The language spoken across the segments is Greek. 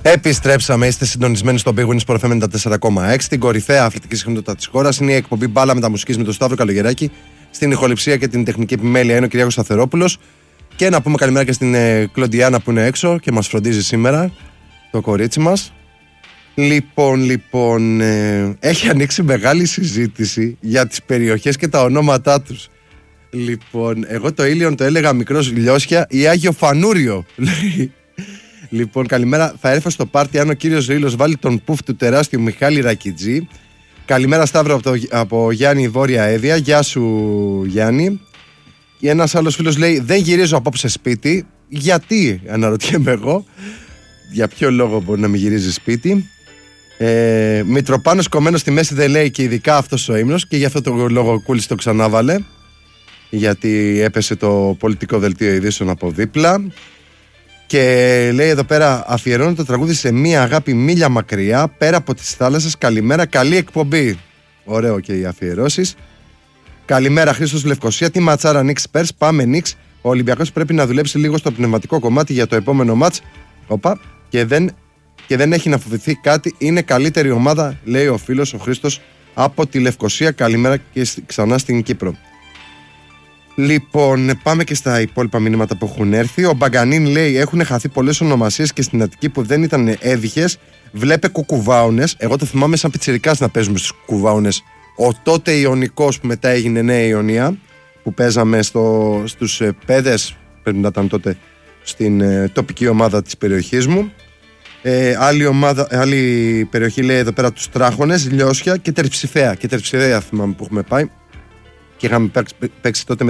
Επιστρέψαμε, είστε συντονισμένοι στο Big Win Sport FM 94,6. Την κορυφαία αθλητική συχνότητα της χώρας. Είναι η εκπομπή Μπάλα Μεταμουσικής με τον Σταύρο Καλογεράκη. Στην ηχοληψία και την τεχνική επιμέλεια είναι ο Κυριάκος Σταθερόπουλος. Και να πούμε καλημέρα και στην Κλοντιάνα που είναι έξω και μας φροντίζει σήμερα, το κορίτσι μας. Λοιπόν, έχει ανοίξει μεγάλη συζήτηση για τις περιοχές και τα ονόματά τους. Λοιπόν, εγώ το Ήλιον το έλεγα Μικρός Λιώσια ή Άγιο Φανούριο. Λοιπόν, καλημέρα. Θα έρθω στο πάρτι αν ο κύριος Ρήλος βάλει τον πουφ του τεράστιου Μιχάλη Ρακιτζή. Καλημέρα Σταύρο από Γιάννη Βόρεια Έδεια. Γεια σου Γιάννη. Και ένας άλλος φίλος λέει: δεν γυρίζω απόψε σπίτι. Γιατί, αναρωτιέμαι εγώ. Για ποιο λόγο μπορεί να μην γυρίζει σπίτι. Μητροπάνος κομμένος στη μέση δεν λέει και ειδικά αυτός ο ύμνος. Και γι' αυτό το λόγο ο Κούλης το ξανάβαλε. Γιατί έπεσε το πολιτικό δελτίο ειδήσεων από δίπλα. Και λέει εδώ πέρα: αφιερώνω το τραγούδι σε μία αγάπη μίλια μακριά, πέρα από τις θάλασσες. Καλημέρα, καλή εκπομπή. Ωραίο και οι αφιερώσεις. Καλημέρα, Χρήστος Λευκοσία. Τι ματσάρα Νίξ Πέρς. Πάμε Νίξ. Ο Ολυμπιακός πρέπει να δουλέψει λίγο στο πνευματικό κομμάτι για το επόμενο μάτς. Οπα. Και δεν έχει να φοβηθεί κάτι. Είναι καλύτερη ομάδα, λέει ο φίλος ο Χρήστος από τη Λευκοσία. Καλημέρα και ξανά στην Κύπρο. Λοιπόν, πάμε και στα υπόλοιπα μηνύματα που έχουν έρθει. Ο Μπαγκανίν λέει: έχουν χαθεί πολλές ονομασίες και στην Αττική που δεν ήταν έδιχες. Βλέπε κουκουβάουνες. Εγώ το θυμάμαι σαν πιτσιρικάς να παίζουμε στους κουκουβάουνες. Ο τότε Ιωνικός που μετά έγινε Νέα Ιωνία, που παίζαμε στους Πέδες, πρέπει να ήταν τότε στην τοπική ομάδα της περιοχής μου. Άλλη περιοχή λέει εδώ πέρα τους Τράχονες, Λιώσια και Τερψηφαία. Και Τερψηφαία θυμάμαι που έχουμε πάει. Και είχαμε παίξει τότε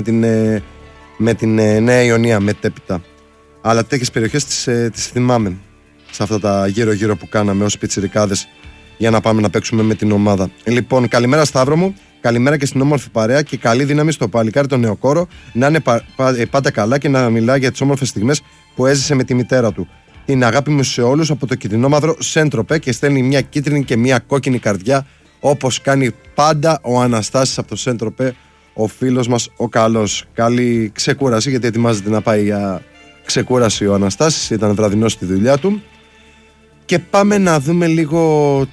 με την Νέα Ιωνία μετέπειτα. Αλλά τέτοιες περιοχές τις θυμάμαι σε αυτά τα γύρω-γύρω που κάναμε ως πιτσιρικάδες για να πάμε να παίξουμε με την ομάδα. Λοιπόν, καλημέρα Σταύρο μου, καλημέρα και στην όμορφη παρέα και καλή δύναμη στο παλικάρι τον νεοκόρο να είναι πάντα καλά και να μιλάει για τις όμορφες στιγμές που έζησε με τη μητέρα του. Την αγάπη μου σε όλους από το κυτρινόμαυρο Σέντροπε και στέλνει μια κίτρινη και μια κόκκινη καρδιά όπως κάνει πάντα ο Αναστάσης από το Σέντροπε. Ο φίλος μας ο καλός. Καλή ξεκούραση γιατί ετοιμάζεται να πάει για ξεκούραση ο Αναστάσης. Ήταν βραδινός στη δουλειά του. Και πάμε να δούμε λίγο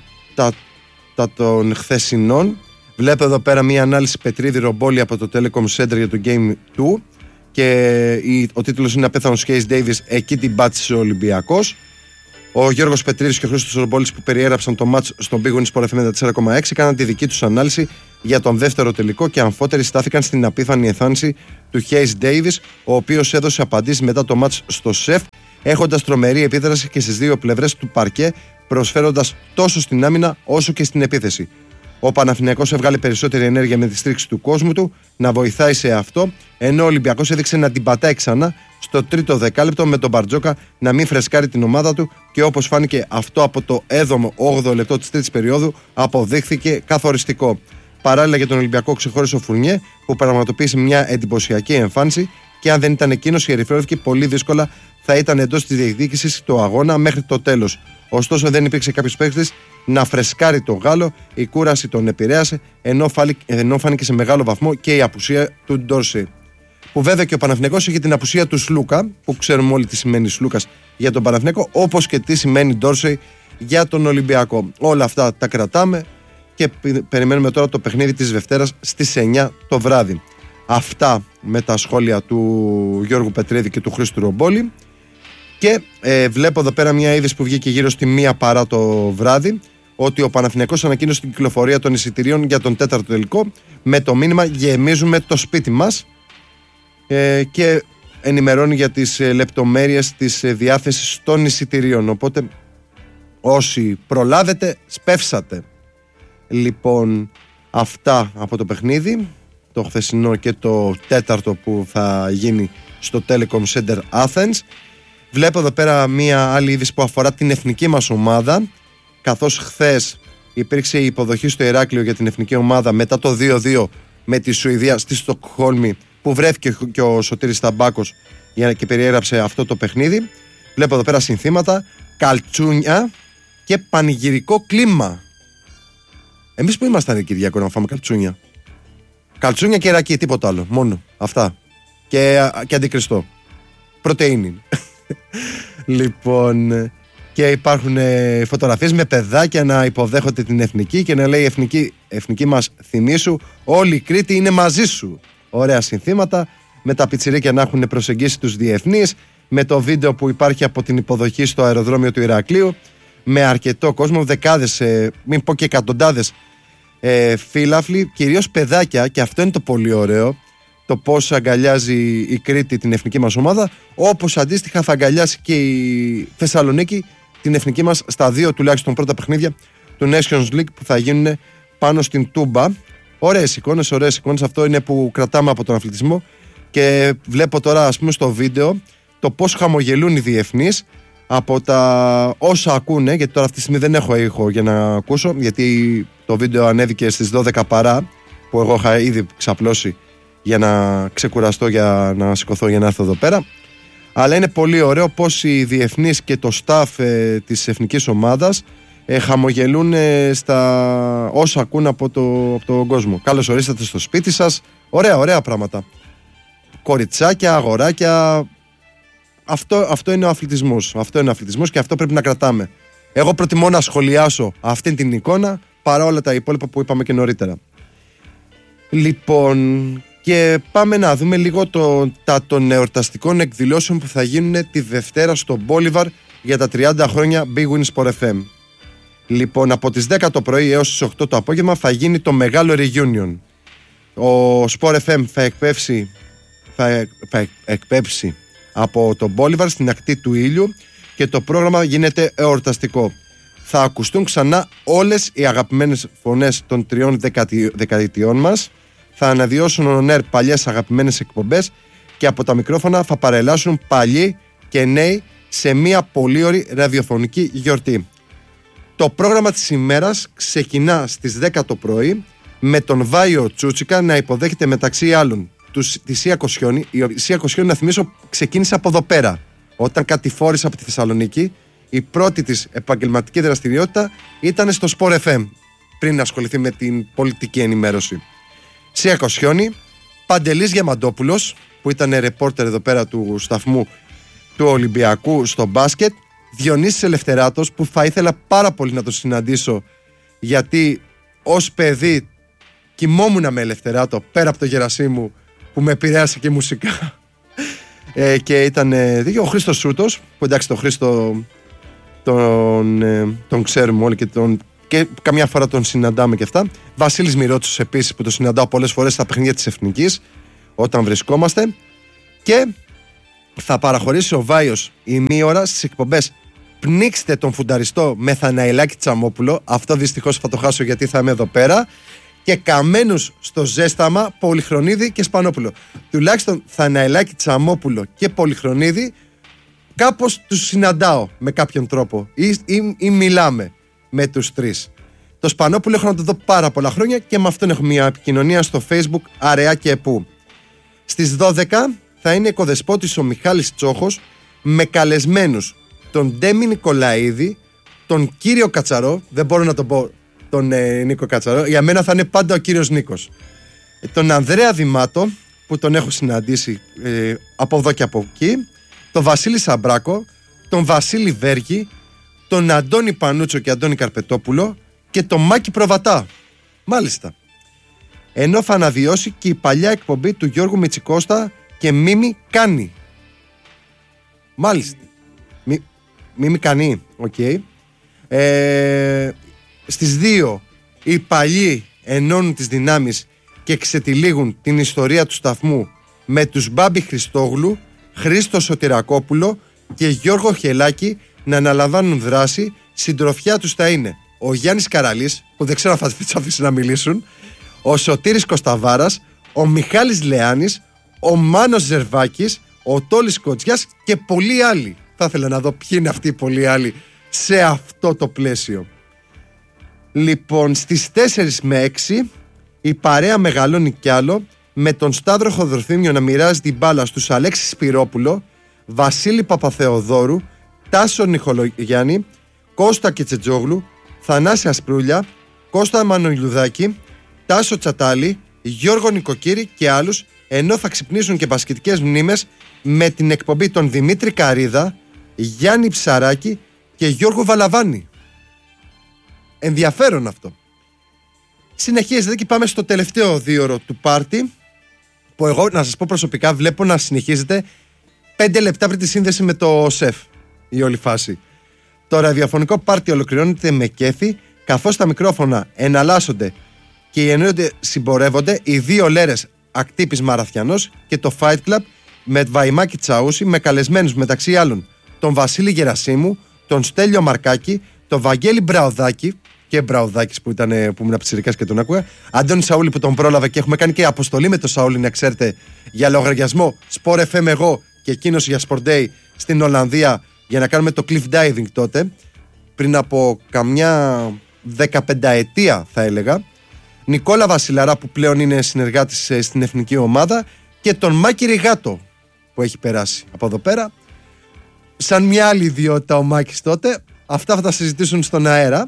τα των χθεσινών. Βλέπω εδώ πέρα μια ανάλυση Πετρίδη Ρομπόλη από το Telecom Center για το Game 2. Και ο τίτλος είναι «Απέθανος Case Davis, εκεί την πάτησε ο Ολυμπιακός». Ο Γιώργος Πετρίδης και ο Χρήστος Ρομπόλης που περιέγραψαν το μάτς στον Big Win Sport FM 4,6 έκαναν τη δική τους ανάλυση για τον δεύτερο τελικό και αμφότεροι στάθηκαν στην απίθανη εμφάνιση του Hayes Davis, ο οποίος έδωσε απαντήσεις μετά το μάτς στο ΣΕΦ, έχοντας τρομερή επίδραση και στις δύο πλευρές του παρκέ, προσφέροντας τόσο στην άμυνα όσο και στην επίθεση. Ο Παναθηναϊκός έβγαλε περισσότερη ενέργεια με τη στήριξη του κόσμου του να βοηθάει σε αυτό, ενώ ο Ολυμπιακός έδειξε να την πατάει ξανά στο τρίτο δεκάλεπτο με τον Μπαρτζόκα να μην φρεσκάρει την ομάδα του και όπως φάνηκε αυτό από το 7ο-8ο λεπτό της τρίτης περίοδου αποδείχθηκε καθοριστικό. Παράλληλα για τον Ολυμπιακό ξεχώρισε ο Φουρνιέ που πραγματοποίησε μια εντυπωσιακή εμφάνιση και αν δεν ήταν εκείνος οι ερυθρόλευκοι πολύ δύσκολα θα ήταν εντός της διεκδίκησης του αγώνα μέχρι το τέλος. Ωστόσο δεν υπήρξε κάποιος παίκτης να φρεσκάρει το Γάλλο, η κούραση τον επηρέασε ενώ φάνηκε σε μεγάλο βαθμό και η απουσία του Ντόρσεϊ. Που βέβαια και ο Παναθηναϊκός είχε την απουσία του Σλούκα, που ξέρουμε όλοι τι σημαίνει Σλούκας για τον Παναθηναϊκό, όπως και τι σημαίνει Ντόρσεϊ για τον Ολυμπιακό. Όλα αυτά τα κρατάμε και περιμένουμε τώρα το παιχνίδι της Δευτέρας στις 9 το βράδυ. Αυτά με τα σχόλια του Γιώργου Πετρίδη και του Χρήστου Ρομπόλη. Και βλέπω εδώ πέρα μια είδηση που βγήκε γύρω στη 1 παρά το βράδυ, ότι ο Παναθηναϊκός ανακοίνωσε την κυκλοφορία των εισιτηρίων για τον τέταρτο τελικό με το μήνυμα «Γεμίζουμε το σπίτι μας» και ενημερώνει για τις λεπτομέρειες της διάθεσης των εισιτηρίων. Οπότε όσοι προλάβετε σπεύσατε. Λοιπόν, αυτά από το παιχνίδι, το χθεσινό και το τέταρτο που θα γίνει στο Telecom Center Athens. Βλέπω εδώ πέρα μία άλλη είδηση που αφορά την εθνική μας ομάδα, καθώς χθες υπήρξε η υποδοχή στο Ηράκλειο για την εθνική ομάδα μετά το 2-2 με τη Σουηδία στη Στοκχόλμη, που βρέθηκε και ο Σωτήρης Ταμπάκος και περιέγραψε αυτό το παιχνίδι. Βλέπω εδώ πέρα συνθήματα, καλτσούνια και πανηγυρικό κλίμα. Εμείς που ήμασταν, Κυριακό, να φάμε καλτσούνια? Καλτσούνια και ρακί, τίποτα άλλο. Μόνο αυτά. Και αντικριστό. Πρωτεΐνη. Λοιπόν, Και υπάρχουν φωτογραφίες με παιδάκια να υποδέχονται την εθνική και να λέει εθνική μας θυμήσου, όλη η Κρήτη είναι μαζί σου. Ωραία συνθήματα, με τα πιτσιρίκια να έχουν προσεγγίσει τους διεθνείς, με το βίντεο που υπάρχει από την υποδοχή στο αεροδρόμιο του Ηρακλείου, με αρκετό κόσμο, δεκάδες, μην πω και εκατοντάδες φίλαθλοι, κυρίως παιδάκια, και αυτό είναι το πολύ ωραίο, το πώς αγκαλιάζει η Κρήτη την εθνική μας ομάδα, όπως αντίστοιχα θα αγκαλιάσει και η Θεσσαλονίκη την εθνική μας στα 2 τουλάχιστον πρώτα παιχνίδια του Nations League που θα γίνουν πάνω στην Τούμπα. Ωραίες εικόνες, αυτό είναι που κρατάμε από τον αθλητισμό. Και βλέπω τώρα, ας πούμε, στο βίντεο το πώς χαμογελούν οι διεθνείς από τα όσα ακούνε, γιατί τώρα αυτή τη στιγμή δεν έχω ήχο για να ακούσω, γιατί το βίντεο ανέβηκε στις 12 παρά, που εγώ είχα ήδη ξαπλώσει για να ξεκουραστώ, για να σηκωθώ για να έρθω εδώ πέρα. Αλλά είναι πολύ ωραίο πως οι διεθνείς και το staff της εθνικής ομάδας χαμογελούν στα όσα ακούν από τον κόσμο. Καλώς ορίσατε στο σπίτι σας. Ωραία πράγματα. Κοριτσάκια, αγοράκια. Αυτό είναι ο αθλητισμός. Και αυτό πρέπει να κρατάμε. Εγώ προτιμώ να σχολιάσω αυτή την εικόνα παρά όλα τα υπόλοιπα που είπαμε και νωρίτερα. Λοιπόν, και πάμε να δούμε λίγο των εορταστικών εκδηλώσεων που θα γίνουν τη Δευτέρα στο Μπόλιβαρ για τα 30 χρόνια Big Win Sport FM. Λοιπόν, από τις 10 το πρωί έως τις 8 το απόγευμα θα γίνει το μεγάλο reunion. Ο Sport FM θα εκπέψει από το Μπόλιβαρ στην ακτή του ήλιου και το πρόγραμμα γίνεται εορταστικό. Θα ακουστούν ξανά όλες οι αγαπημένες φωνές των 3 δεκαετιών μας. Θα αναβιώσουν on air παλιές αγαπημένες εκπομπές και από τα μικρόφωνα θα παρελάσουν παλιοί και νέοι σε μια πολύ ωραία ραδιοφωνική γιορτή. Το πρόγραμμα της ημέρας ξεκινά στις 10 το πρωί με τον Βάιο Τσούτσικα να υποδέχεται μεταξύ άλλων τη Σία Κοσιόνη. Η Σία Κοσιόνη, να θυμίσω, ξεκίνησε από εδώ πέρα. Όταν κατηφόρησε από τη Θεσσαλονίκη, η πρώτη της επαγγελματική δραστηριότητα ήταν στο Sport FM, πριν να ασχοληθεί με την πολιτική ενημέρωση. Σία Κοσιόνη, Παντελής Γεμαντόπουλος, που ήταν ρεπόρτερ εδώ πέρα του σταθμού του Ολυμπιακού στο μπάσκετ, Διονύσης Ελευθεράτος, που θα ήθελα πάρα πολύ να τον συναντήσω, γιατί ως παιδί κοιμόμουν με Ελευθεράτο, πέρα από το Γερασίμου που με επηρέασε και μουσικά. Και ήταν ο Χρήστος Σούτος, που εντάξει τον Χρήστο τον ξέρουμε όλοι και καμιά φορά τον συναντάμε και αυτά. Βασίλης Μυρότσος επίσης, που τον συναντάω πολλές φορές στα παιχνίδια της Εθνικής όταν βρισκόμαστε. Και θα παραχωρήσει ο Βάιος η μία ώρα στις εκπομπές Πνίξτε τον Φουνταριστό με Θαναηλάκη Τσαμόπουλο. Αυτό δυστυχώς θα το χάσω γιατί θα είμαι εδώ πέρα. Και Καμένους στο Ζέσταμα, Πολυχρονίδη και Σπανόπουλο. Τουλάχιστον Θαναηλάκη Τσαμόπουλο και Πολυχρονίδη κάπως τους συναντάω με κάποιον τρόπο ή μιλάμε με τους τρεις. Το Σπανόπουλο έχω να το δω πάρα πολλά χρόνια και με αυτόν έχω μια επικοινωνία στο Facebook αραιά και επού. Στις 12 θα είναι οικοδεσπότης ο Μιχάλης Τσόχος με καλεσμένους τον Ντέμι Νικολαίδη, τον κύριο Κατσαρό, δεν μπορώ να τον πω τον Νίκο Κατσαρό, για μένα θα είναι πάντα ο κύριος Νίκος, τον Ανδρέα Δημάτο, που τον έχω συναντήσει από εδώ και από εκεί, τον Βασίλη Σαμπράκο, τον Βασίλη Βέργη, τον Αντώνη Πανούτσο και Αντώνη Καρπετόπουλο και τον Μάκη Προβατά. Μάλιστα. Ενώ θα αναβιώσει και η παλιά εκπομπή του Γιώργου Μητσικώστα και Μίμη Κάνει. Μάλιστα. Μίμη Κάνει, οκ. Στις 2 οι παλιοί ενώνουν τις δυνάμεις και ξετυλίγουν την ιστορία του σταθμού με τους Μπάμπη Χριστόγλου, Χρήστο Σωτηρακόπουλο και Γιώργο Χελάκη να αναλαμβάνουν δράση. Συντροφιά τους θα είναι ο Γιάννης Καραλής, που δεν ξέρω αν θα τους αφήσει να μιλήσουν, ο Σωτήρης Κωσταβάρας, ο Μιχάλης Λεάνης, ο Μάνος Ζερβάκης, ο Τόλης Κοτσιάς και πολλοί άλλοι. Θα ήθελα να δω ποιοι είναι αυτοί οι πολλοί άλλοι σε αυτό το πλαίσιο. Λοιπόν, στις 4 με 6 η παρέα μεγαλώνει κι άλλο, με τον Σταύρο Χοδροθύμιο να μοιράζει την μπάλα στους Αλέξη Σπυρόπουλο, Βασίλη Παπαθεοδόρου, Τάσο Νιχολογιάννη, Κώστα Κετσετζόγλου, Θανάση Ασπρούλια, Κώστα Μανολιουδάκη, Τάσο Τσατάλη, Γιώργο Νικοκύρη και άλλους, ενώ θα ξυπνήσουν και μπασκετικές μνήμες με την εκπομπή των Δημήτρη Καρίδα, Γιάννη Ψαράκη και Γιώργο Βαλαβάνη. Ενδιαφέρον αυτό. Συνεχίζεται και πάμε στο τελευταίο δίωρο του πάρτι, που εγώ να σας πω προσωπικά βλέπω να συνεχίζεται 5 λεπτά πριν τη σύνδεση με το ΣΕΦ η όλη φάση. Το ραδιοφωνικό πάρτι ολοκληρώνεται με κέφι, καθώς τα μικρόφωνα εναλλάσσονται και οι εννοούνται συμπορεύονται οι δύο λέρες Ακτύπης Μαραθιανός και το Fight Club με Βαϊμάκη Τσαούση, με καλεσμένους μεταξύ άλλων τον Βασίλη Γερασίμου, τον Στέλιο Μαρκάκη, τον Βαγγέλη Μπραουδάκη και Μπραουδάκης που ήμουν πιτσιρικάς και τον άκουγα, Αντώνη Σαούλη που τον πρόλαβε και έχουμε κάνει και αποστολή με τον Σαούλη, να ξέρετε, για λογαριασμό Sport FM εγώ και εκείνος για Sport Day στην Ολλανδία για να κάνουμε το cliff diving τότε, πριν από καμιά 15 ετία θα έλεγα. Νικόλα Βασιλαρά που πλέον είναι συνεργάτης στην εθνική ομάδα και τον Μάκη Ριγάτο που έχει περάσει από εδώ πέρα σαν μια άλλη ιδιότητα ο Μάκης τότε. Αυτά θα τα συζητήσουν στον αέρα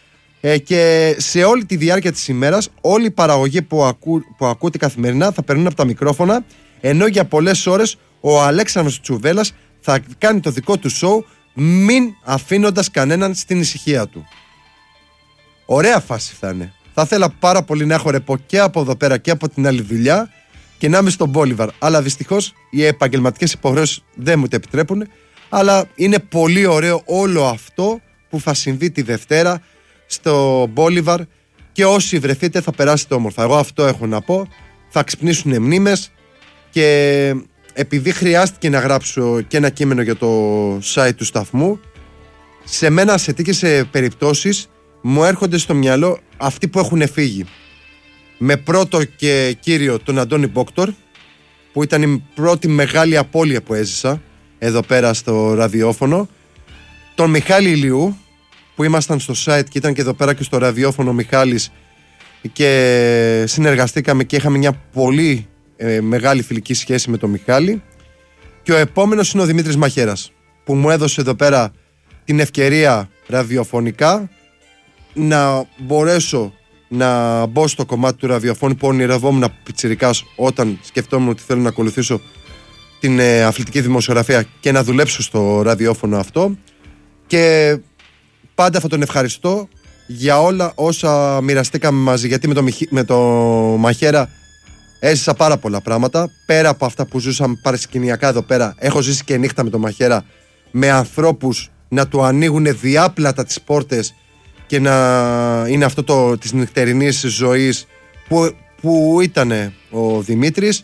και σε όλη τη διάρκεια της ημέρας όλοι οι παραγωγοί που ακούτε καθημερινά θα περνούν από τα μικρόφωνα, ενώ για πολλές ώρες ο Αλέξανδρος Τσουβέλλας θα κάνει το δικό του show, μην αφήνοντας κανέναν στην ησυχία του. Ωραία φάση θα είναι. Θα ήθελα πάρα πολύ να έχω ρεπό και από εδώ πέρα και από την άλλη δουλειά και να είμαι στον Μπόλιβαρ. Αλλά δυστυχώς οι επαγγελματικές υποχρεώσεις δεν μου το επιτρέπουν. Αλλά είναι πολύ ωραίο όλο αυτό που θα συμβεί τη Δευτέρα στο Μπόλιβαρ και όσοι βρεθείτε θα περάσετε όμορφα. Εγώ αυτό έχω να πω. Θα ξυπνήσουν μνήμες και επειδή χρειάστηκε να γράψω και ένα κείμενο για το site του σταθμού, σε μένα σε τέτοιες περιπτώσεις μου έρχονται στο μυαλό αυτοί που έχουν φύγει. Με πρώτο και κύριο τον Αντώνη Μπόκτορ, που ήταν η πρώτη μεγάλη απώλεια που έζησα εδώ πέρα στο ραδιόφωνο, τον Μιχάλη Ηλιού που ήμασταν στο site και ήταν και εδώ πέρα και στο ραδιόφωνο Μιχάλης και συνεργαστήκαμε και είχαμε μια πολύ μεγάλη φιλική σχέση με τον Μιχάλη, και ο επόμενος είναι ο Δημήτρης Μαχαίρας που μου έδωσε εδώ πέρα την ευκαιρία ραδιοφωνικά να μπορέσω να μπω στο κομμάτι του ραδιοφώνου που ονειρευόμουν από πιτσιρικάς όταν σκεφτόμουν ότι θέλω να ακολουθήσω την αθλητική δημοσιογραφία και να δουλέψω στο ραδιόφωνο αυτό, και πάντα θα τον ευχαριστώ για όλα όσα μοιραστήκαμε μαζί, γιατί με το Μαχαίρα έζησα πάρα πολλά πράγματα πέρα από αυτά που ζούσαμε παρασκηνιακά εδώ πέρα. Έχω ζήσει και νύχτα με το Μαχαίρα με ανθρώπους να του ανοίγουν διάπλατα τις πόρτες και να είναι αυτό της νυχτερινής ζωής που ήταν ο Δημήτρης.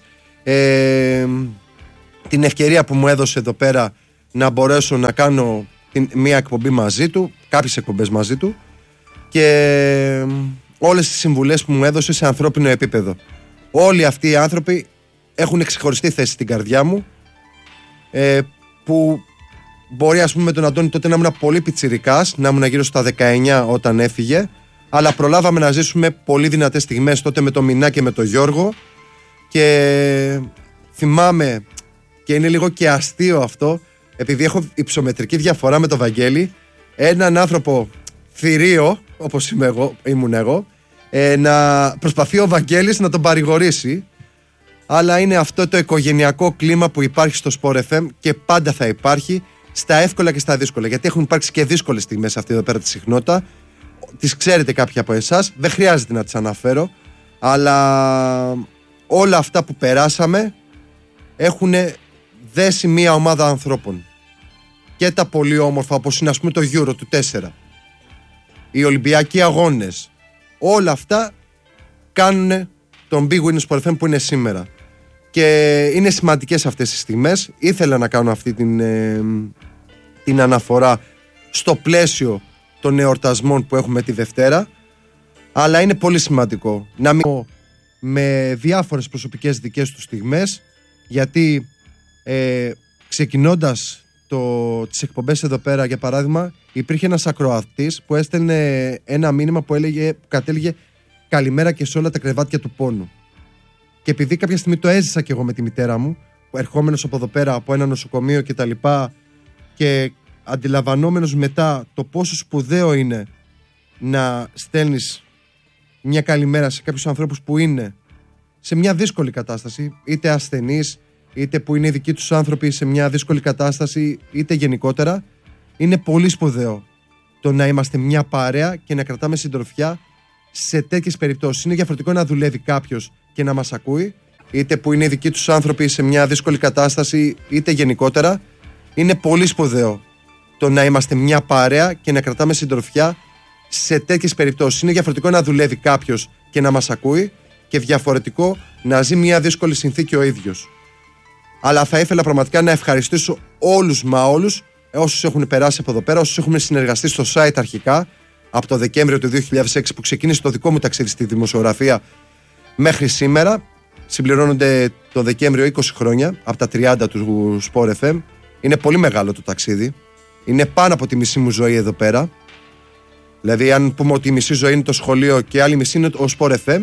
Την ευκαιρία που μου έδωσε εδώ πέρα να μπορέσω να κάνω μία εκπομπή μαζί του, κάποιες εκπομπές μαζί του, και όλες τις συμβουλές που μου έδωσε σε ανθρώπινο επίπεδο. Όλοι αυτοί οι άνθρωποι έχουν ξεχωριστή θέση στην καρδιά μου, που μπορεί, ας πούμε, με τον Αντώνη τότε να ήμουν πολύ πιτσιρικάς, να ήμουν γύρω στα 19 όταν έφυγε, αλλά προλάβαμε να ζήσουμε πολύ δυνατές στιγμές τότε με τον Μινά και με τον Γιώργο, και θυμάμαι, και είναι λίγο και αστείο αυτό, επειδή έχω υψομετρική διαφορά με τον Βαγγέλη, έναν άνθρωπο θηρίο όπως ήμουν εγώ, να προσπαθεί ο Βαγγέλης να τον παρηγορήσει, αλλά είναι αυτό το οικογενειακό κλίμα που υπάρχει στο Sport FM και πάντα θα υπάρχει στα εύκολα και στα δύσκολα, γιατί έχουν υπάρξει και δύσκολες στιγμές αυτή εδώ πέρα τη συχνότητα. Τις ξέρετε κάποιοι από εσάς, δεν χρειάζεται να τις αναφέρω, αλλά όλα αυτά που περάσαμε έχουν δέσει μια ομάδα ανθρώπων, και τα πολύ όμορφα όπως είναι, ας πούμε, το Euro του 4, οι Ολυμπιακοί Αγώνες, όλα αυτά κάνουν τον Big Win Sport FM που είναι σήμερα, και είναι σημαντικές αυτές τις στιγμές. Ήθελα να κάνω αυτή την αναφορά στο πλαίσιο των εορτασμών που έχουμε τη Δευτέρα, αλλά είναι πολύ σημαντικό να μην με διάφορες προσωπικές δικές του στιγμές, γιατί ξεκινώντας τις εκπομπές εδώ πέρα, για παράδειγμα, υπήρχε ένας ακροατής που έστελνε ένα μήνυμα που κατέληγε «Καλημέρα και σε όλα τα κρεβάτια του πόνου». Και επειδή κάποια στιγμή το έζησα και εγώ με τη μητέρα μου, ερχόμενος από εδώ πέρα από ένα νοσοκομείο και τα λοιπά, και αντιλαμβανόμενος μετά το πόσο σπουδαίο είναι να στέλνεις μια καλημέρα σε κάποιους ανθρώπους που είναι σε μια δύσκολη κατάσταση, είτε ασθενείς, είτε που είναι οι δικοί τους άνθρωποι σε μια δύσκολη κατάσταση, είτε γενικότερα, Είναι πολύ σπουδαίο το να είμαστε μια παρέα και να κρατάμε συντροφιά σε τέτοιες περιπτώσεις. Είναι διαφορετικό να δουλεύει κάποιος και να μας ακούει, είτε που είναι οι δικοί τους άνθρωποι σε μια δύσκολη κατάσταση, είτε γενικότερα. Είναι πολύ σπουδαίο το να είμαστε μια παρέα και να κρατάμε συντροφιά σε τέτοιες περιπτώσεις. Είναι διαφορετικό να δουλεύει κάποιος και να μας ακούει, και διαφορετικό να ζει μια δύσκολη συνθήκη ο ίδιος. Αλλά θα ήθελα πραγματικά να ευχαριστήσω όλους όσους έχουν περάσει από εδώ πέρα, όσους έχουμε συνεργαστεί στο site αρχικά από το Δεκέμβριο του 2006 που ξεκίνησε το δικό μου ταξίδι στη δημοσιογραφία μέχρι σήμερα. Συμπληρώνονται το Δεκέμβριο 20 χρόνια από τα 30 του Sport FM. Είναι πολύ μεγάλο το ταξίδι. Είναι πάνω από τη μισή μου ζωή εδώ πέρα. Δηλαδή, αν πούμε ότι η μισή ζωή είναι το σχολείο και η άλλη μισή είναι ο Sport FM.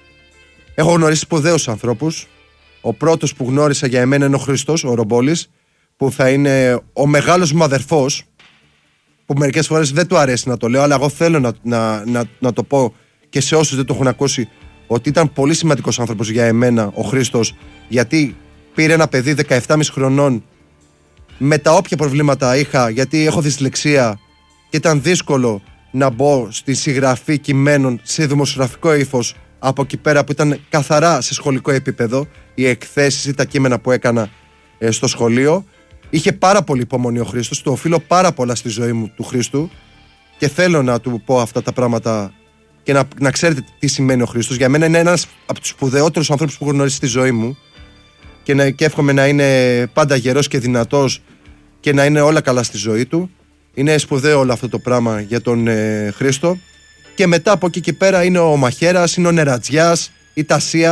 Έχω γνωρίσει σπουδαίους ανθρώπους. Ο πρώτος που γνώρισα για εμένα είναι ο Χρήστος, ο Ρομπόλης, που θα είναι ο μεγάλος μου αδερφός, που μερικές φορές δεν του αρέσει να το λέω, αλλά εγώ θέλω να το πω και σε όσους δεν το έχουν ακούσει, ότι ήταν πολύ σημαντικός άνθρωπος για εμένα ο Χρήστος, γιατί πήρε ένα παιδί 17,5 χρονών με τα όποια προβλήματα είχα, γιατί έχω δυσλεξία και ήταν δύσκολο να μπω στη συγγραφή κειμένων σε δημοσιογραφικό ύφος από εκεί πέρα που ήταν καθαρά σε σχολικό επίπεδο, οι εκθέσεις ή τα κείμενα που έκανα στο σχολείο. Είχε πάρα πολύ υπομονή ο Χρήστος, του οφείλω πάρα πολλά στη ζωή μου του Χρήστου και θέλω να του πω αυτά τα πράγματα και να ξέρετε τι σημαίνει ο Χρήστος. Για μένα είναι ένας από τους σπουδαιότερους ανθρώπους που έχω γνωρίσει στη ζωή μου και εύχομαι να είναι πάντα γερός και δυνατός και να είναι όλα καλά στη ζωή του. Είναι σπουδαίο όλο αυτό το πράγμα για τον Χρήστο. Και μετά από εκεί και πέρα είναι ο Μαχαίρας, είναι ο Νερατζιάς, η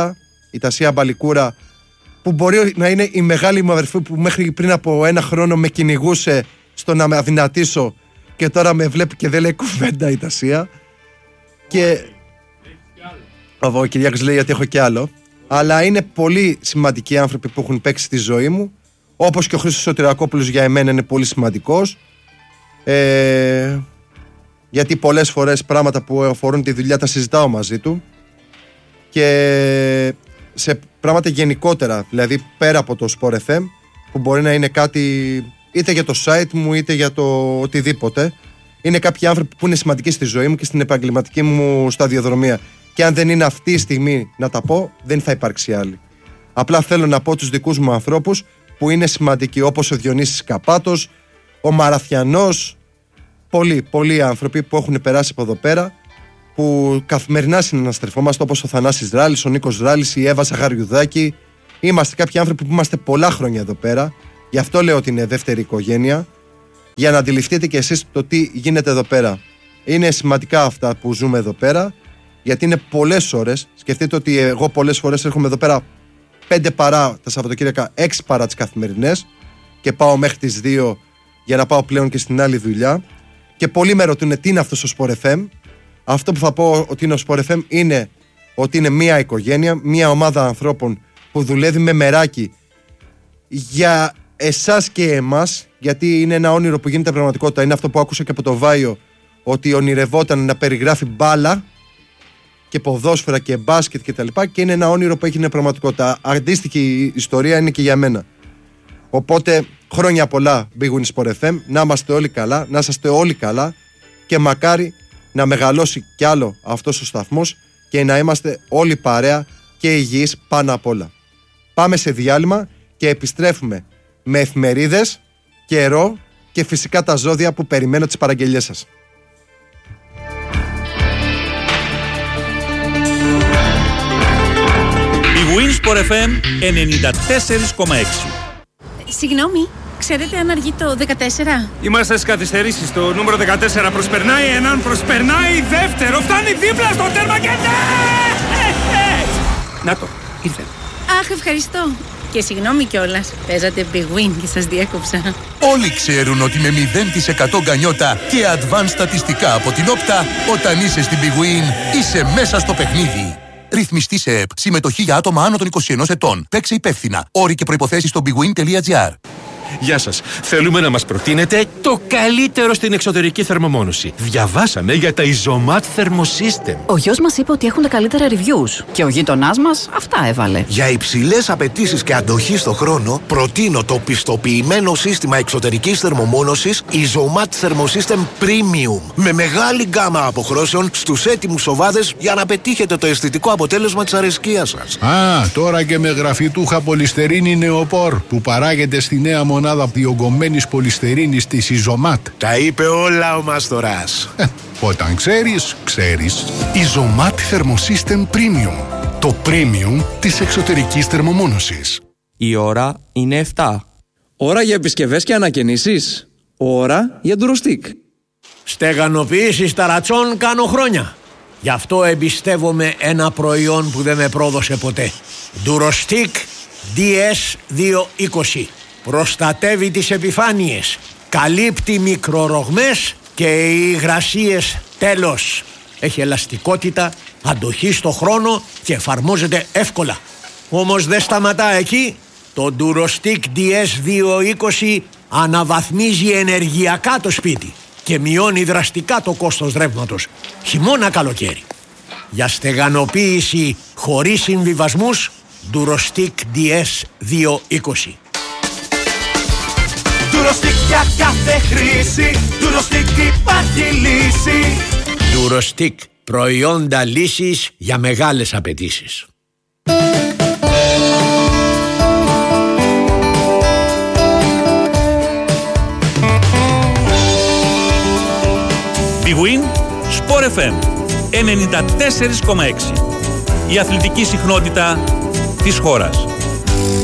Τασία Μπαλικούρα, που μπορεί να είναι η μεγάλη μου αδερφή που μέχρι πριν από ένα χρόνο με κυνηγούσε στο να με αδυνατήσω και τώρα με βλέπει και δεν λέει κουβέντα η Τασία. Και ο Κυριάκος λέει ότι έχω κι άλλο. Αλλά είναι πολύ σημαντικοί άνθρωποι που έχουν παίξει στη ζωή μου, όπως και ο Χρήστος Σωτηρακόπουλος για εμένα είναι πολύ σημαντικός. Γιατί πολλές φορές πράγματα που αφορούν τη δουλειά τα συζητάω μαζί του και σε πράγματα γενικότερα, δηλαδή πέρα από το Sport FM, που μπορεί να είναι κάτι είτε για το site μου είτε για το οτιδήποτε, είναι κάποιοι άνθρωποι που είναι σημαντικοί στη ζωή μου και στην επαγγελματική μου σταδιοδρομία, και αν δεν είναι αυτή η στιγμή να τα πω, δεν θα υπάρξει άλλη. Απλά θέλω να πω τους δικούς μου ανθρώπους που είναι σημαντικοί, όπως ο Διονύσης Καπάτος, ο Μαραθιανός, πολλοί άνθρωποι που έχουν περάσει από εδώ πέρα, που καθημερινά συναναστρεφόμαστε, όπως ο Θανάσης Ράλης, ο Νίκος Ράλης, η Εύα Ζαχαριουδάκη. Είμαστε κάποιοι άνθρωποι που είμαστε πολλά χρόνια εδώ πέρα. Γι' αυτό λέω ότι είναι δεύτερη οικογένεια, για να αντιληφθείτε κι εσείς το τι γίνεται εδώ πέρα. Είναι σημαντικά αυτά που ζούμε εδώ πέρα, γιατί είναι πολλές ώρες. Σκεφτείτε ότι εγώ πολλές φορές έρχομαι εδώ πέρα 5 παρά τα Σαββατοκύριακα, 6 παρά τις καθημερινές, και πάω μέχρι τις 2 για να πάω πλέον και στην άλλη δουλειά. Και πολλοί με ρωτούν τι είναι αυτό ο Sport FM. Αυτό που θα πω ότι είναι ο Sport FM είναι ότι είναι μια οικογένεια, μια ομάδα ανθρώπων που δουλεύει με μεράκι για εσάς και εμάς, γιατί είναι ένα όνειρο που γίνεται πραγματικότητα. Είναι αυτό που άκουσα και από το Βάιο, ότι ονειρευόταν να περιγράφει μπάλα και ποδόσφαιρα και μπάσκετ και τα λοιπά, και είναι ένα όνειρο που έγινε πραγματικότητα. Αντίστοιχη ιστορία είναι και για μένα. Οπότε χρόνια πολλά Big Win Sport FM, να είμαστε όλοι καλά, να είσαστε όλοι καλά και μακάρι να μεγαλώσει κι άλλο αυτός ο σταθμός και να είμαστε όλοι παρέα και υγιείς πάνω απ' όλα. Πάμε σε διάλειμμα και επιστρέφουμε με εφημερίδες, καιρό και φυσικά τα ζώδια που περιμένω τις παραγγελίες σας. Big Win Sport FM 94,6. Συγγνώμη, ξέρετε αν αργεί το 14? Είμαστε στις καθυστερήσεις. Το νούμερο 14 προσπερνάει έναν, προσπερνάει δεύτερο, φτάνει δίπλα στο τέρμα και να το, ήρθε. Αχ, ευχαριστώ. Και συγγνώμη κιόλας, παίζατε Big Win και σας διέκοψα. Όλοι ξέρουν ότι με 0% γκανιότα και advanced στατιστικά από την Όπτα, όταν είσαι στην Big Win, είσαι μέσα στο παιχνίδι. Ρυθμιστή σε ΕΠ. Συμμετοχή για άτομα άνω των 21 ετών. Παίξε υπεύθυνα. Όροι και προϋποθέσεις στο bigwin.gr. Γεια σας. Θέλουμε να μας προτείνετε το καλύτερο στην εξωτερική θερμομόνωση. Διαβάσαμε για τα Isomat Thermosystem. Ο γιος μας είπε ότι έχουν τα καλύτερα reviews και ο γείτονάς μας αυτά έβαλε. Για υψηλές απαιτήσεις και αντοχή στο χρόνο, προτείνω το πιστοποιημένο σύστημα εξωτερικής θερμομόνωσης Isomat Thermosystem Premium. Με μεγάλη γκάμα αποχρώσεων στους έτοιμους σοβάδες για να πετύχετε το αισθητικό αποτέλεσμα της αρεσκίας σας. Τώρα και με γραφιτούχα πολυστερίνη νεοπόρ που παράγεται στη νέα μονάδα διογκωμένης πολυστερίνης της Isomat. Τα είπε όλα ο Μάστορας. Όταν ξέρεις, ξέρεις. Isomat Thermosystem Premium. Το premium της εξωτερικής θερμομόνωσης. Η ώρα είναι 7. Ώρα για επισκευές και ανακαινήσεις. Ώρα για ντουροστίκ. Στεγανοποιήσεις ταρατσών κάνω χρόνια. Γι' αυτό εμπιστεύομαι ένα προϊόν που δεν με πρόδωσε ποτέ. Ντουροστίκ DS220. Προστατεύει τις επιφάνειες, καλύπτει μικρορογμές και υγρασίες τέλος. Έχει ελαστικότητα, αντοχή στο χρόνο και εφαρμόζεται εύκολα. Όμως δεν σταματά εκεί. Το Durostick DS220 αναβαθμίζει ενεργειακά το σπίτι και μειώνει δραστικά το κόστος ρεύματος, χειμώνα καλοκαίρι. Για στεγανοποίηση χωρίς συμβιβασμούς, Durostick DS220. Durostick για κάθε χρήση, Durostick υπάρχει λύση. Durostick, προϊόντα λύσης για μεγάλες απαιτήσεις. Big Win, Sport FM 94,6. Η αθλητική συχνότητα της χώρας.